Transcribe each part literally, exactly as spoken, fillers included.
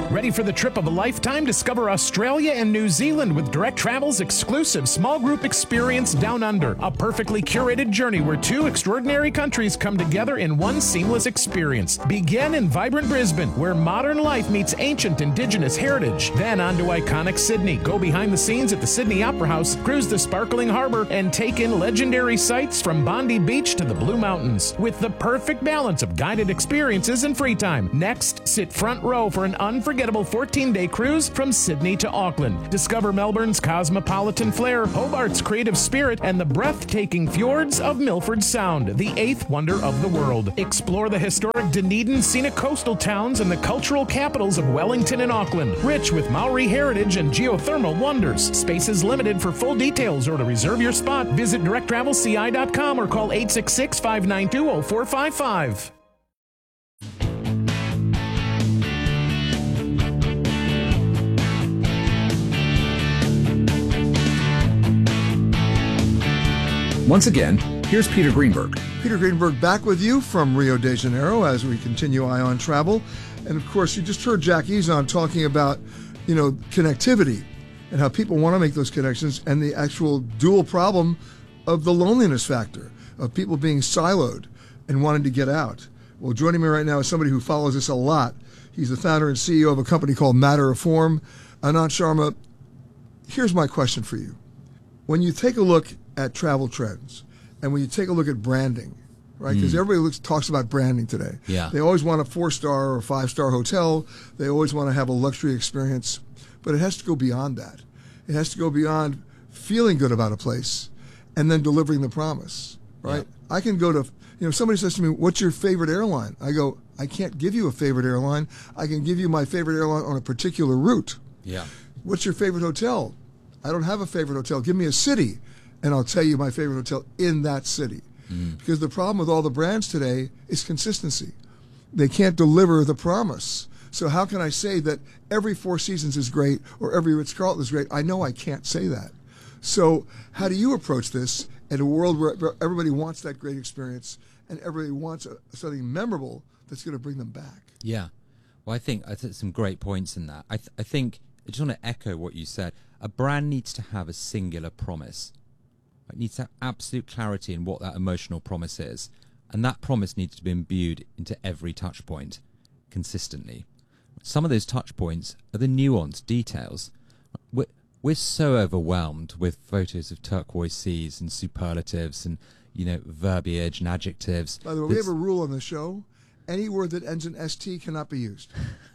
Ready for the trip of a lifetime? Discover Australia and New Zealand with Direct Travel's exclusive small group experience Down Under, a perfectly curated journey where two extraordinary countries come together in one seamless experience. Begin in vibrant Brisbane, where modern life meets ancient Indigenous heritage. Then on to iconic Sydney. Go behind the scenes at the Sydney Opera House, cruise the sparkling harbour, and take in legendary sights from Bondi Beach to the Blue Mountains, with the perfect balance of guided experiences and free time. Next, sit front row for an unforgettable fourteen-day cruise from Sydney to Auckland. Discover Melbourne's cosmopolitan flair, Hobart's creative spirit, and the breathtaking fjords of Milford Sound, the eighth wonder of the world. Explore the historic Dunedin scenic coastal towns and the cultural capitals of Wellington and Auckland, rich with Maori heritage and geothermal wonders. Space is limited. For full details or to reserve your spot, visit direct travel c i dot com or call eight six six, five nine two, zero four five five. Once again, here's Peter Greenberg. Peter Greenberg back with you from Rio de Janeiro as we continue Eye on Travel. And of course, you just heard Jack Ezon talking about, you know, connectivity and how people want to make those connections and the actual dual problem of the loneliness factor, of people being siloed and wanting to get out. Well, joining me right now is somebody who follows this a lot. He's the founder and C E O of a company called Matter of Form. Anant Sharma, here's my question for you. When you take a look at travel trends, and when you take a look at branding, right? Because mm. everybody looks, talks about branding today. Yeah. They always want a four-star or five-star hotel. They always want to have a luxury experience. But it has to go beyond that. It has to go beyond feeling good about a place and then delivering the promise, right? Yeah. I can go to, you know, somebody says to me, what's your favorite airline? I go, I can't give you a favorite airline. I can give you my favorite airline on a particular route. Yeah. What's your favorite hotel? I don't have a favorite hotel. Give me a city, and I'll tell you my favorite hotel in that city. Mm. Because the problem with all the brands today is consistency. They can't deliver the promise. So how can I say that every Four Seasons is great or every Ritz-Carlton is great? I know I can't say that. So how do you approach this in a world where everybody wants that great experience and everybody wants a, something memorable that's going to bring them back? Yeah. Well, I think I think some great points in that. I, th- I think I just want to echo what you said. A brand needs to have a singular promise. It needs to have absolute clarity in what that emotional promise is. And that promise needs to be imbued into every touch point consistently. Some of those touch points are the nuanced details. We're, we're so overwhelmed with photos of turquoise seas and superlatives and, you know, verbiage and adjectives. By the way, we have a rule on the show. Any word that ends in S T cannot be used.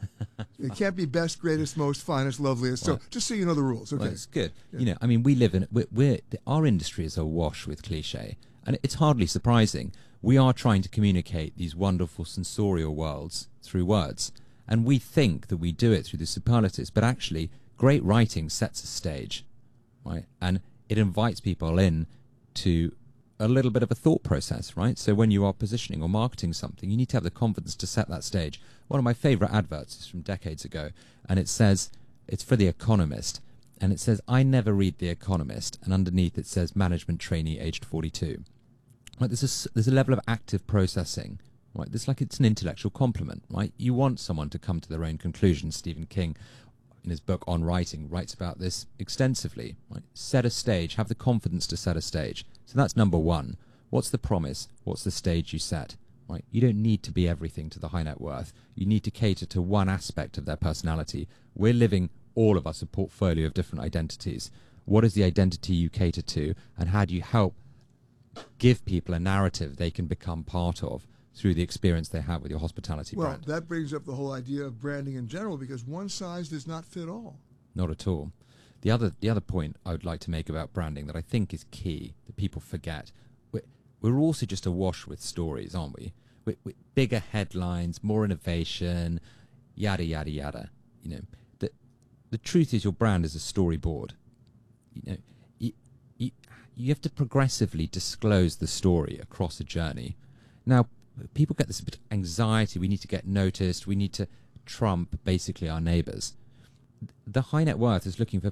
It can't be best, greatest, most, finest, loveliest. So well, just so you know the rules. Okay. Well, it's good. Yeah. You know, I mean, we live in, we're, we're, our industry is awash with cliche. And it's hardly surprising. We are trying to communicate these wonderful sensorial worlds through words. And we think that we do it through the superlatives. But actually, great writing sets a stage, right? And it invites people in to a little bit of a thought process, right? So when you are positioning or marketing something, you need to have the confidence to set that stage. One of my favorite adverts is from decades ago, and it says, it's for The Economist, and it says, I never read The Economist, and underneath it says, management trainee aged forty-two. Right, there's a, there's a level of active processing, right? It's like it's an intellectual compliment, right? You want someone to come to their own conclusions. Stephen King, in his book On Writing, writes about this extensively, right? Set a stage, have the confidence to set a stage. So that's number one. What's the promise? What's the stage you set? Right? You don't need to be everything to the high net worth. You need to cater to one aspect of their personality. We're living, all of us, a portfolio of different identities. What is the identity you cater to, and how do you help give people a narrative they can become part of through the experience they have with your hospitality well, brand? Well, that brings up the whole idea of branding in general, because one size does not fit all. Not at all. The other, the other point I would like to make about branding that I think is key, that people forget, we're, we're also just awash with stories, aren't we? We're, we're bigger headlines, more innovation, yada, yada, yada. You know, the, the truth is your brand is a storyboard. You know, you, you, you have to progressively disclose the story across a journey. Now, people get this bit of anxiety. We need to get noticed. We need to trump basically our neighbors. The high net worth is looking for pe-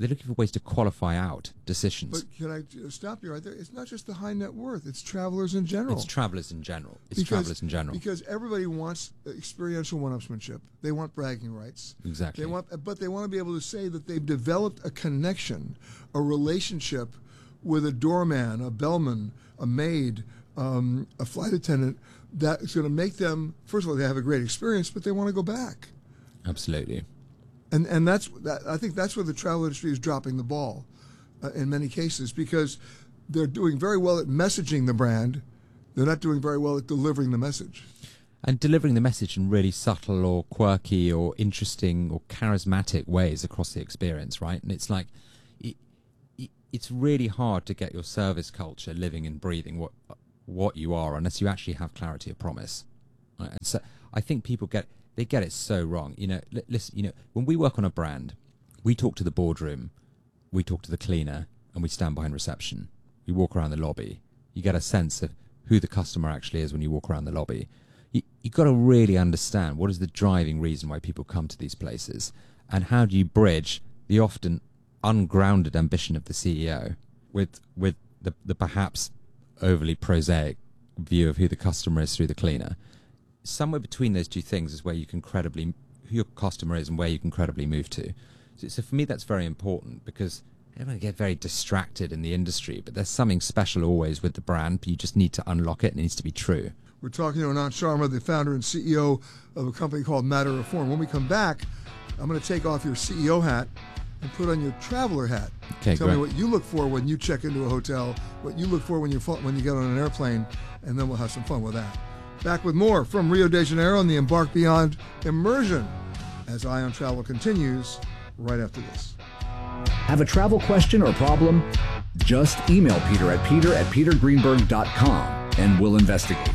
they're looking for ways to qualify out decisions. But can I uh, stop you right there? It's not just the high net worth; it's travelers in general. It's travelers in general. It's because, travelers in general. Because everybody wants experiential one-upsmanship. They want bragging rights. Exactly. They want, but they want to be able to say that they've developed a connection, a relationship with a doorman, a bellman, a maid, um, a flight attendant. That's going to make them. First of all, they have a great experience, but they want to go back. Absolutely. And and that's that, I think that's where the travel industry is dropping the ball uh, in many cases, because they're doing very well at messaging the brand. They're not doing very well at delivering the message. And delivering the message in really subtle or quirky or interesting or charismatic ways across the experience, right? And it's like, it, it, it's really hard to get your service culture living and breathing what what you are unless you actually have clarity of promise. Right? And so I think people get they get it so wrong. You know, li- listen, you know, when we work on a brand, we talk to the boardroom, we talk to the cleaner, and we stand behind reception. We walk around the lobby. You get a sense of who the customer actually is when you walk around the lobby. You, you've got to really understand what is the driving reason why people come to these places, and how do you bridge the often ungrounded ambition of the C E O with with the, the perhaps overly prosaic view of who the customer is through the cleaner. Somewhere between those two things is where you can credibly, who your customer is and where you can credibly move to. So, so for me, that's very important, because everyone get very distracted in the industry, but there's something special always with the brand. But you just need to unlock it, and it needs to be true. We're talking to Anant Sharma, the founder and C E O of a company called Matter of Form. When we come back, I'm going to take off your C E O hat and put on your traveler hat. Okay, Tell great. me what you look for when you check into a hotel, what you look for when you when you get on an airplane, and then we'll have some fun with that. Back with more from Rio de Janeiro and the Embark Beyond immersion as Ion Travel continues right after this. Have a travel question or problem? Just email Peter at peter at peter greenberg dot com and we'll investigate.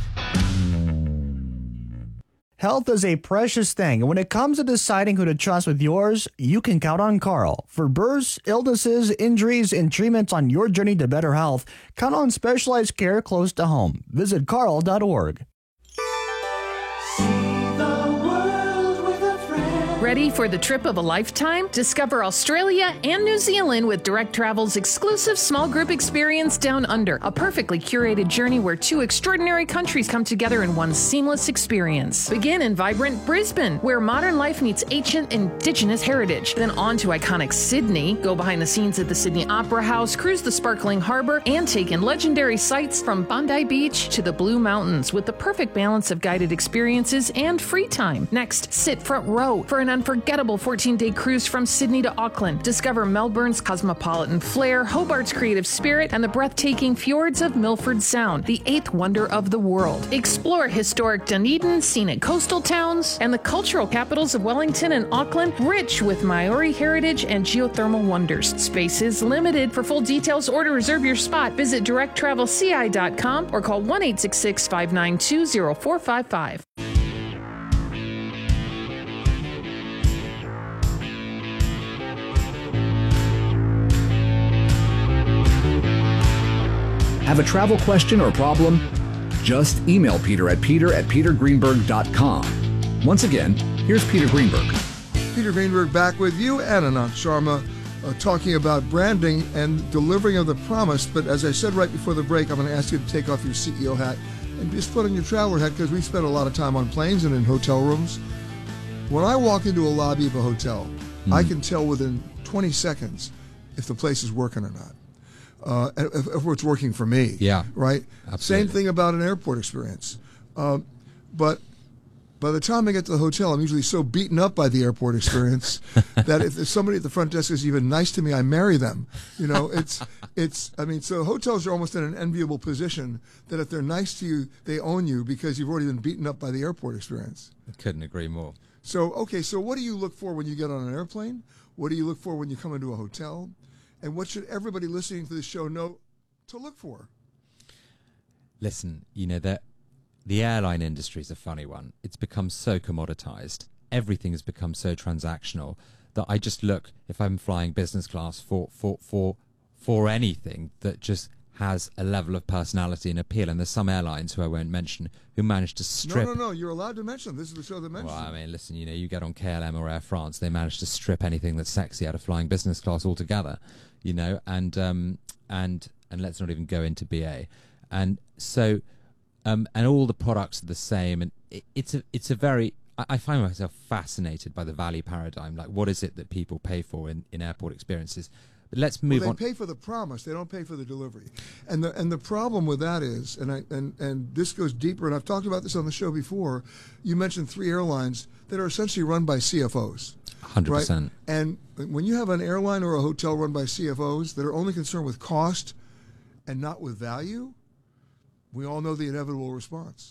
Health is a precious thing, and when it comes to deciding who to trust with yours, you can count on Carl. For births, illnesses, injuries, and treatments on your journey to better health, count on specialized care close to home. Visit carl dot org. Ready for the trip of a lifetime? Discover Australia and New Zealand with Direct Travel's exclusive small group experience Down Under, a perfectly curated journey where two extraordinary countries come together in one seamless experience. Begin in vibrant Brisbane, where modern life meets ancient Indigenous heritage. Then on to iconic Sydney, go behind the scenes at the Sydney Opera House, cruise the sparkling harbour, and take in legendary sights from Bondi Beach to the Blue Mountains with the perfect balance of guided experiences and free time. Next, sit front row for an unforgettable fourteen-day cruise from Sydney to Auckland. Discover Melbourne's cosmopolitan flair, Hobart's creative spirit, and the breathtaking fjords of Milford Sound, the eighth wonder of the world. Explore historic Dunedin, scenic coastal towns, and the cultural capitals of Wellington and Auckland, rich with Maori heritage and geothermal wonders. Space is limited. For full details or to reserve your spot, visit direct travel c i dot com or call one eight six six, five nine two, zero four five five. Have a travel question or problem? Just email Peter at peter at peter greenberg dot com. Once again, here's Peter Greenberg. Peter Greenberg back with you and Anant Sharma uh, talking about branding and delivering of the promise. But as I said right before the break, I'm going to ask you to take off your C E O hat and just put on your traveler hat, because we spend a lot of time on planes and in hotel rooms. When I walk into a lobby of a hotel, mm. I can tell within twenty seconds if the place is working or not. Uh, if, if it's working for me. Yeah. Right? Absolutely. Same thing about an airport experience. Um, but by the time I get to the hotel, I'm usually so beaten up by the airport experience that if there's somebody at the front desk is even nice to me, I marry them. You know, it's, it's, I mean, so hotels are almost in an enviable position that if they're nice to you, they own you because you've already been beaten up by the airport experience. I couldn't agree more. So, okay, so what do you look for when you get on an airplane? What do you look for when you come into a hotel? And what should everybody listening to this show know to look for? Listen, you know, that the airline industry is a funny one. It's become so commoditized. Everything has become so transactional that I just look, if I'm flying business class for for for for anything that just has a level of personality and appeal, and there's some airlines who I won't mention who manage to strip. No, no, no. You're allowed to mention them. This is the show that mentions Well, I them. mean, listen, you know, you get on K L M or Air France, they manage to strip anything that's sexy out of flying business class altogether, you know, and um, and and let's not even go into B A, and so um, and all the products are the same, and it, it's a it's a very I, I find myself fascinated by the value paradigm. Like, what is it that people pay for in, in airport experiences? But let's move well, on. they pay for the promise. They don't pay for the delivery. And the and the problem with that is, and I and, and this goes deeper, and I've talked about this on the show before, you mentioned three airlines that are essentially run by C F Os. one hundred percent. Right? And when you have an airline or a hotel run by C F Os that are only concerned with cost and not with value, we all know the inevitable response.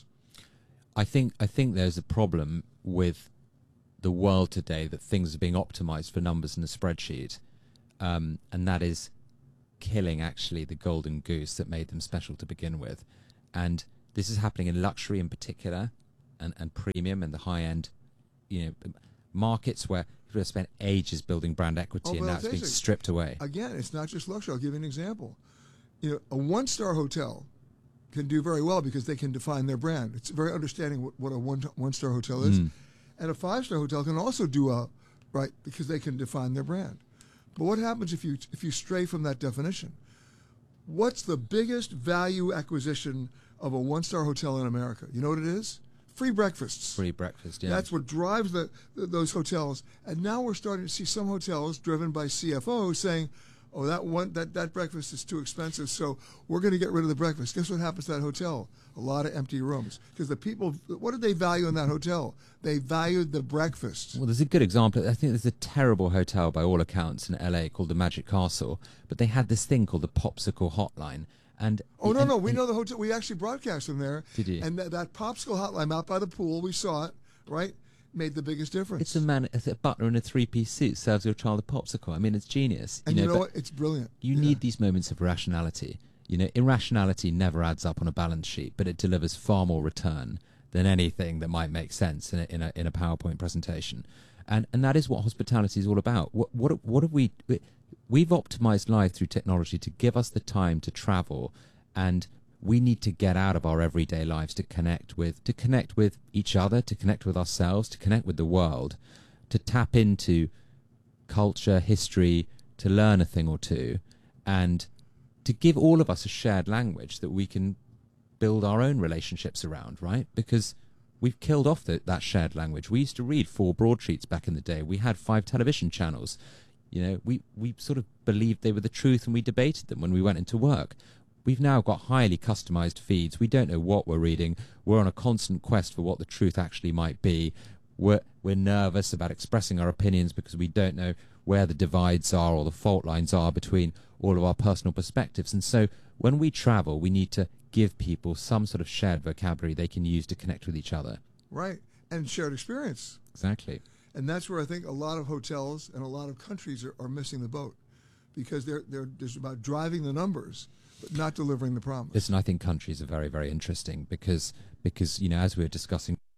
I think I think there's a problem with the world today that things are being optimized for numbers in a spreadsheet. Um, and that is killing, actually, the golden goose that made them special to begin with. And this is happening in luxury in particular, and, and premium and the high-end, you know, markets where people have spent ages building brand equity, Oh, and but now I'll it's tell being you, stripped away. Again, it's not just luxury. I'll give you an example. You know, a one-star hotel can do very well because they can define their brand. It's very understanding what, what a one, one-star hotel is. Mm. And a five-star hotel can also do well, right, because they can define their brand. But what happens if you if you stray from that definition? What's the biggest value acquisition of a one-star hotel in America? You know what it is? Free breakfasts. Free breakfast, yeah. That's what drives the, the those hotels. And now we're starting to see some hotels driven by C F Os saying, oh, that one that, that breakfast is too expensive, so we're going to get rid of the breakfast. Guess what happens to that hotel? A lot of empty rooms. Because the people, what did they value in that hotel? They valued the breakfast. Well, there's a good example. I think there's a terrible hotel, by all accounts, in L A called the Magic Castle, but they had this thing called the Popsicle Hotline. And Oh, no, and- no, we and- know the hotel. We actually broadcast them there. Did you? And that, that popsicle hotline out by the pool, we saw it, right? Made the biggest difference. It's a man, it's a butler in a three-piece suit serves your child a popsicle. I mean, it's genius. and you know, but what? It's brilliant. You Yeah. need these moments of rationality. You know, irrationality never adds up on a balance sheet, but it delivers far more return than anything that might make sense in a, in a, in a PowerPoint presentation. And and that is what hospitality is all about. What what what have we? We've optimized life through technology to give us the time to travel, and we need to get out of our everyday lives to connect with to connect with each other, to connect with ourselves, to connect with the world, to tap into culture, history, to learn a thing or two, and to give all of us a shared language that we can build our own relationships around, right? Because we've killed off the, that shared language. We used to read four broadsheets back in the day. We had five television channels. You know, we, we sort of believed they were the truth, and we debated them when we went into work. We've now got highly customized feeds. We don't know what we're reading. We're on a constant quest for what the truth actually might be. We're, we're nervous about expressing our opinions because we don't know where the divides are or the fault lines are between all of our personal perspectives. And so when we travel, we need to give people some sort of shared vocabulary they can use to connect with each other. Right. And shared experience. Exactly. And that's where I think a lot of hotels and a lot of countries are, are missing the boat, because they're, they're, there's about driving the numbers, but not delivering the promise. Listen, I think countries are very, very interesting because, because you know, as we were discussing